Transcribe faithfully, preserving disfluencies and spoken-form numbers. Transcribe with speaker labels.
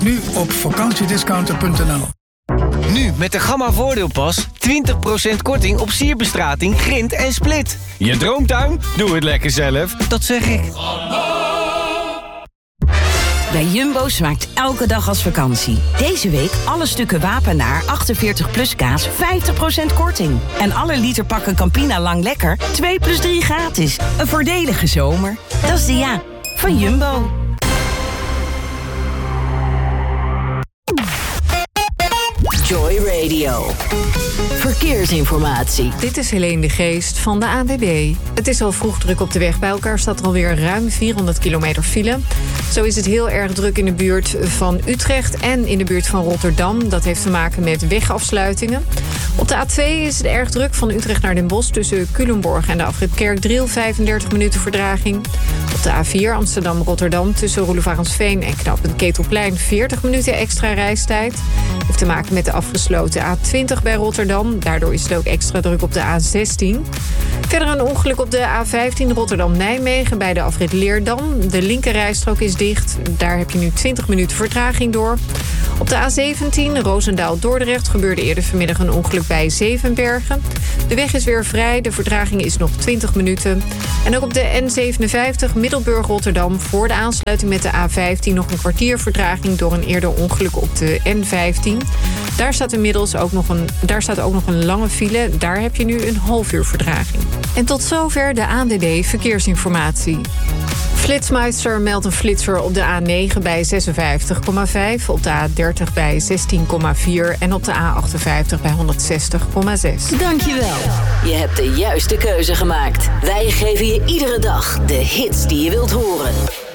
Speaker 1: Nu op vakantiediscounter punt n l.
Speaker 2: Nu met de Gamma Voordeelpas twintig procent korting op sierbestrating, grind en split. Je droomtuin? Doe het lekker zelf. Dat zeg ik.
Speaker 3: Bij Jumbo smaakt elke dag als vakantie. Deze week alle stukken Wapenaar achtenveertig plus kaas vijftig procent korting. En alle liter pakken Campina Lang Lekker twee plus drie gratis. Een voordelige zomer. Dat is de ja van Jumbo.
Speaker 4: Joy Radio. Verkeersinformatie.
Speaker 5: Dit is Helene de Geest van de A N W B. Het is al vroeg druk op de weg. Bij elkaar staat er alweer ruim vierhonderd kilometer file. Zo is het heel erg druk in de buurt van Utrecht en in de buurt van Rotterdam. Dat heeft te maken met wegafsluitingen. Op de A twee is het erg druk van Utrecht naar Den Bosch tussen Culemborg en de afrit Kerkdriel. vijfendertig minuten verdraging. Op de A vier Amsterdam-Rotterdam tussen Roelevarensveen en knooppunt Ketelplein veertig minuten extra reistijd. Heeft te maken met de afgesloten A twintig bij Rotterdam. Daardoor is het ook extra druk op de A zestien. Verder een ongeluk op de A vijftien Rotterdam-Nijmegen bij de afrit Leerdam. De linkerrijstrook is dicht. Daar heb je nu twintig minuten vertraging door. Op de A zeventien Roosendaal-Dordrecht gebeurde eerder vanmiddag een ongeluk bij Zevenbergen. De weg is weer vrij, de vertraging is nog twintig minuten. En ook op de N zevenenvijftig Middelburg-Rotterdam voor de aansluiting met de A vijftien nog een kwartier vertraging door een eerder ongeluk op de N vijftien. Daar staat inmiddels ook nog een, daar staat ook nog een lange file. Daar heb je nu een half uur vertraging. En tot zover de A N W B Verkeersinformatie. Flitsmeister meldt een flitser op de A negen bij zesenvijftig komma vijf... op de A dertig bij zestien komma vier... en op de A achtenvijftig bij honderdzestig komma zes.
Speaker 4: Dankjewel. Je hebt de juiste keuze gemaakt. Wij geven je iedere dag de hits die je wilt horen.